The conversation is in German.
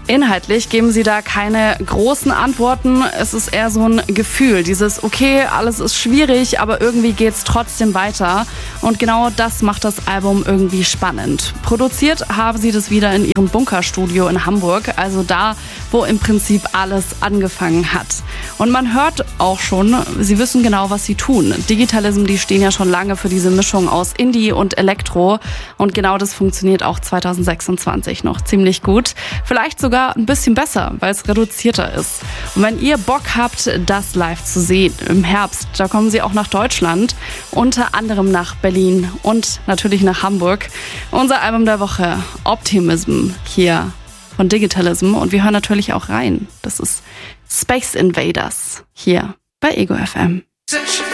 Inhaltlich geben sie da keine großen Antworten. Es ist eher so ein Gefühl, dieses okay, alles ist schwierig, aber irgendwie geht's trotzdem weiter. Und genau das macht das Album irgendwie spannend. Produziert haben sie das wieder in ihrem Bunkerstudio in Hamburg, also da, wo im Prinzip alles angefangen hat. Und man hört auch schon, sie wissen genau, was sie tun. Digitalism, die stehen ja schon lange für diese Mischung aus Indie und Elektro. Und genau das funktioniert auch 2026 noch ziemlich gut. Vielleicht sogar ein bisschen besser, weil es reduzierter ist. Und wenn ihr Bock habt, das live zu sehen im Herbst, da kommen sie auch nach Deutschland, unter anderem nach Berlin und natürlich nach Hamburg. Unser Album der Woche, Optimism, hier von Digitalism. Und wir hören natürlich auch rein. Das ist Space Invaders hier bei Ego FM.